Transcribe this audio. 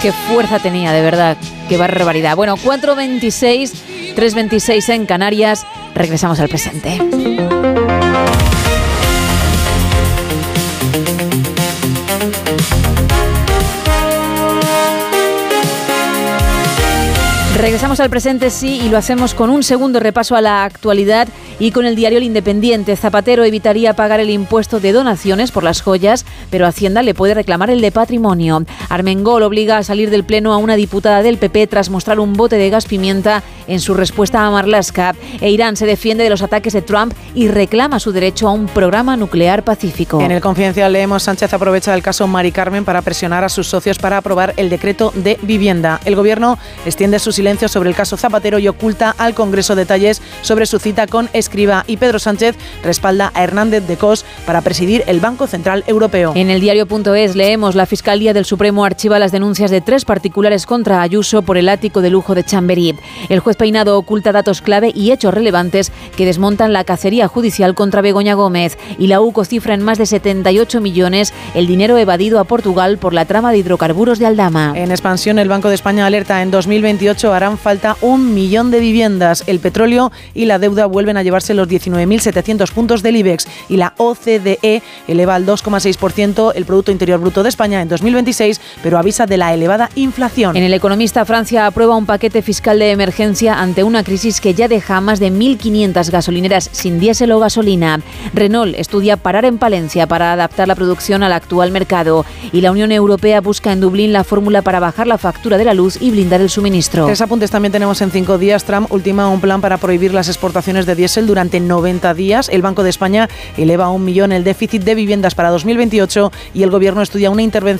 Qué fuerza tenía, de verdad. Qué barbaridad. Bueno, 4:26, 3:26 en Canarias. Regresamos al presente. Regresamos al presente, sí, y lo hacemos con un segundo repaso a la actualidad y con el diario El Independiente. Zapatero evitaría pagar el impuesto de donaciones por las joyas, pero Hacienda le puede reclamar el de patrimonio. Armengol obliga a salir del pleno a una diputada del PP tras mostrar un bote de gas pimienta en su respuesta a Marlaska. E Irán se defiende de los ataques de Trump y reclama su derecho a un programa nuclear pacífico. En El Confidencial leemos: Sánchez aprovecha el caso Mari Carmen para presionar a sus socios para aprobar el decreto de vivienda. El gobierno extiende su silencio sobre el caso Zapatero y oculta al Congreso detalles sobre su cita con Escrivá, y Pedro Sánchez respalda a Hernández de Cos para presidir el Banco Central Europeo. En el diario.es leemos: la Fiscalía del Supremo archiva las denuncias de 3 particulares contra Ayuso por el ático de lujo de Chamberí. El juez Peinado oculta datos clave y hechos relevantes que desmontan la cacería judicial contra Begoña Gómez, y la UCO cifra en más de 78 millones el dinero evadido a Portugal por la trama de hidrocarburos de Aldama. En Expansión, el Banco de España alerta: en 2028 harán falta 1 millón de viviendas. El petróleo y la deuda vuelven a llevarse los 19.700 puntos del IBEX, y la OCDE eleva al 2,6% el Producto Interior Bruto de España en 2026, pero avisa de la elevada inflación. En El Economista, Francia aprueba un paquete fiscal de emergencia ante una crisis que ya deja a más de 1.500 gasolineras sin diésel o gasolina. Renault estudia parar en Palencia para adaptar la producción al actual mercado, y la Unión Europea busca en Dublín la fórmula para bajar la factura de la luz y blindar el suministro. 3 apuntes también tenemos en 5 días. Trump ultima un plan para prohibir las exportaciones de diésel durante 90 días. El Banco de España eleva a 1 millón el déficit de viviendas para 2028 y el Gobierno estudia una intervención